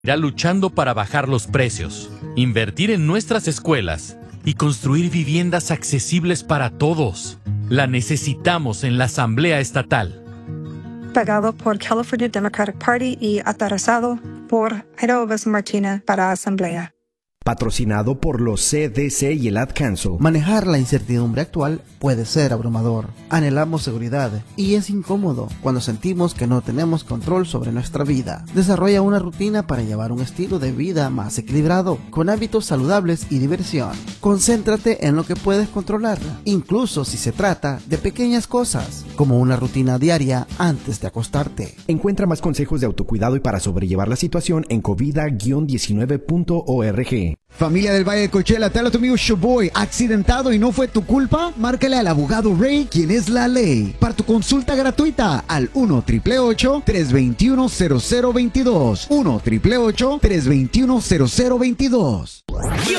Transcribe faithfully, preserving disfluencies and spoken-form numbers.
Irá luchando para bajar los precios, invertir en nuestras escuelas y construir viviendas accesibles para todos. La necesitamos en la Asamblea Estatal. Pagado por California Democratic Party y aterrizado por Idaho Martínez para Asamblea. Patrocinado por los C D C y el Ad Council. Manejar la incertidumbre actual puede ser abrumador. Anhelamos seguridad y es incómodo cuando sentimos que no tenemos control sobre nuestra vida. Desarrolla una rutina para llevar un estilo de vida más equilibrado, con hábitos saludables y diversión. Concéntrate en lo que puedes controlar, incluso si se trata de pequeñas cosas, como una rutina diaria antes de acostarte. Encuentra más consejos de autocuidado y para sobrellevar la situación en covida diecinueve punto org. Familia del Valle de Coachella, te habla tu amigo Showboy. ¿Accidentado y no fue tu culpa? Márcale al abogado Ray, quien es la ley, para tu consulta gratuita al uno, ocho ocho ocho, tres dos uno, cero cero dos dos. uno, ocho ocho ocho, tres dos uno, cero cero dos dos.